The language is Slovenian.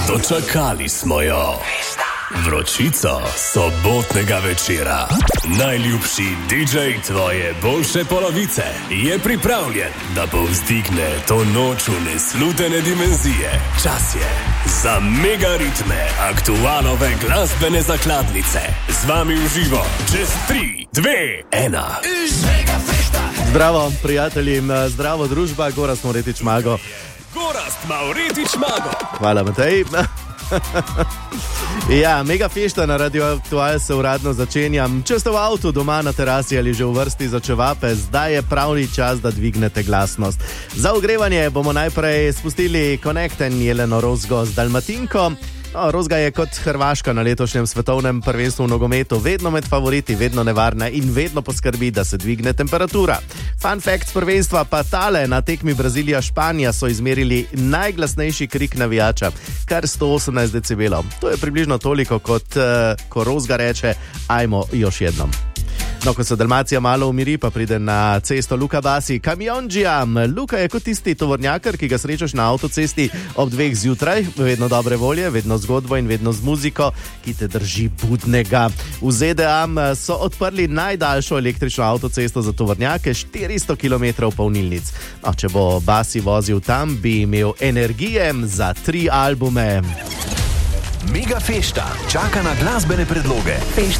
Dočakali smo jo. Vročico sobotnega večera. Najljubši DJ tvoje boljše polovice je pripravljen, da povzdigne to noč v neslutene dimenzije. Čas je za mega ritme aktualove glasbene zakladnice. Z vami v živo čez 3, 2, 1. Zdravo, prijatelji, zdravo družba, Gorazd Mavretič Mago. Gorazd Mavretič Mago. Hvala, Matej. Ja, mega fešta na Radio Aktual se uradno začenjam. Če ste v avtu, doma na terasi ali že v vrsti za čevape, zdaj je pravni čas, da dvignete glasnost. Za ogrevanje bomo najprej spustili Connecten Jeleno Rozgo z Dalmatinko. No, Rozga je kot Hrvaška na letošnjem svetovnem prvenstvu v nogometu vedno med favoriti, vedno nevarna in vedno poskrbi, da se dvigne temperatura. Fun fact z prvenstva pa tale: na tekmi Brazilija-Španija so izmerili najglasnejši krik navijača, kar 118 decibelov. To je približno toliko, kot ko Rozga reče: ajmo još jednom. No, ko se Dalmacija malo umiri, pa pride na cesto Luka Basi, kamionđija. Luka je kot tisti tovornjakar, ki ga srečaš na avtocesti ob 2 zjutraj, vedno dobre volje, vedno zgodbo in vedno z muziko, ki te drži budnega. V ZDA so odprli najdaljšo električno avtocesto za tovornjake, 400 km polnilnic. No, če bo Basi vozil tam, bi imel energije za 3 albume. Mega fešta čaka na glasbene predloge.